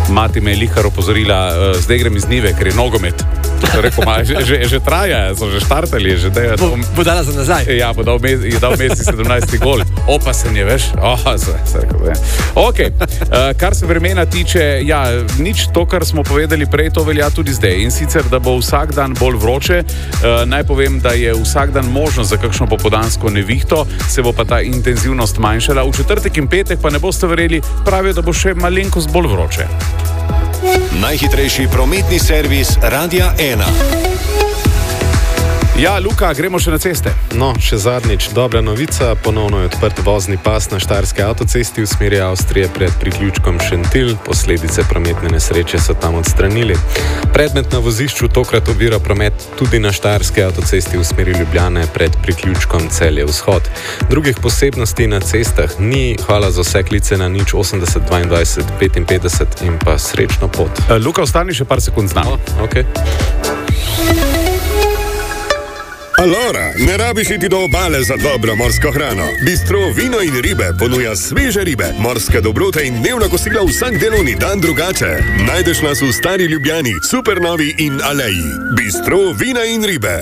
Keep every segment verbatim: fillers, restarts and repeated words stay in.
Mati me je lihar opozorila, uh, zdaj grem iz njive, ker je nogomet. Rekel, ma, že, že, že traja, so že štartali. Že da, bo, bo dala za nazaj. Ja, bo dal je dal Messi sedemnajsti gol. Opa se nje, veš? Oh, se, se, ok, uh, kar se vremena tiče, ja, nič to, kar smo povedali prej, to velja tudi zdaj. In sicer, da bo vsak dan bolj vroče. Uh, naj povem, da je vsak dan možnost za kakšno popoldansko nevihto, se bo pa ta intenzivnost manjšala. V četrtek in petek pa ne boste verjeli, pravijo, da bo še malenkost bolj vroče. Najhitrejši prometni servis Radia ena. Ja, Luka, gremo še na ceste. No, še zadnjič dobra novica. Ponovno je odprt vozni pas na štajerski avtocesti v smeri Avstrije pred priključkom Šentilj. Posledice prometne nesreče so tam odstranili. Predmet na vozišču tokrat ovira promet tudi na štajerski avtocesti v smeri Ljubljane pred priključkom Celje vzhod. Drugih posebnosti na cestah ni. Hvala za vse klice na nič osemdeset dvaindvajset petinpetdeset in pa srečno pot. Luka, ostani še par sekund z nami. Oh, okay. Alora, ne rabiš iti do obale za dobro morsko hrano. Bistro Vino in ribe ponuja sveže ribe, morske dobrote in dnevna kosila vsak delovni dan drugače. Najdeš nas v Stari Ljubljani, Supernovi in Aleji. Bistro Vina in ribe.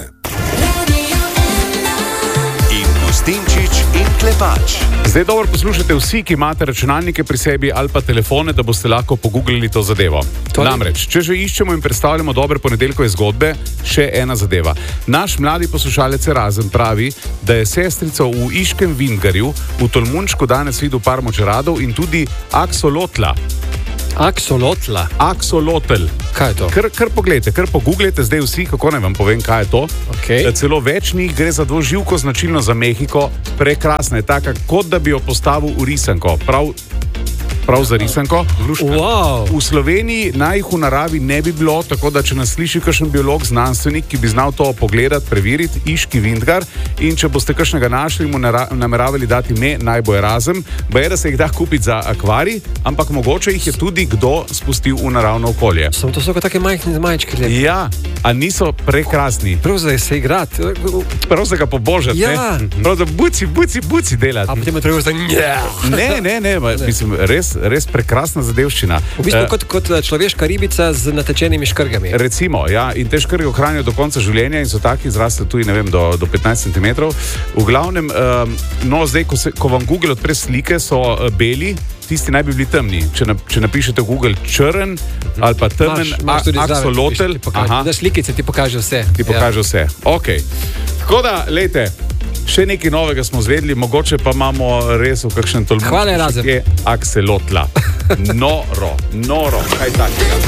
In Gostinčič in Klepač. Zdaj dobro poslušajte vsi, ki imate računalnike pri sebi ali pa telefone, da boste lahko pogooglili to zadevo. To Namreč, če že iščemo in predstavljamo dobre ponedeljkove zgodbe, še ena zadeva. Naš mladi poslušalec Razen pravi, da je sestrico v Iškem Vindgarju v Tolmunčku danes videl par močeradov in tudi aksolotla. Aksolotla? Aksolotl. Kaj je to? Kar, kar pogledajte, kar pogooglejte zdaj vsi, kako naj vam povem, kaj je to. Okay. Celo več njih gre za dvoživko značilno za Mehiko, prekrasna je taka, kot da bi jo postavil v risanko. Prav, prav za risanko. Wow. V Sloveniji naj jih v naravi ne bi bilo, tako da če nas sliši kakšen biolog, znanstvenik, ki bi znal to pogledati, preveriti, Iški Vindgar, in če boste kakšnega našli, mu nameravali dati ime, naj bo Erasem, ba je, da se jih da kupiti za akvarij, ampak mogoče jih je tudi kdo spustil v naravno okolje. Samo to so kot take majhne majčke. Lepe. Ja, a niso prekrasni. Prav za se igrati. Prav za ga pobožati, ja. Ne? Prav za buci, buci, buci delati. A potem je treba za nja. Ne, ne, ne, ne. Mislim, res, res prekrasna zadevščina. V bistvu uh, kot, kot človeška ribica z natečenimi škrgami. Recimo, ja, in te škrge ohranijo do konca življenja in so taki, zraste tudi, ne vem, do, do petnajst centimetrov. V glavnem, um, no, zdaj, ko, se, ko vam Google odpre slike, so uh, beli, tisti naj bi bili temni. Če, na, če napišete v Google črn ali pa temen, aksolotl, da slikice ti pokaže vse. Ti pokaže ja. vse. Ok. Tako da, lejte, še nekaj novega smo zvedli, mogoče pa imamo res v kakšen tolmač. Hvala, Razem. Aksolotla. Noro, noro, kaj takega.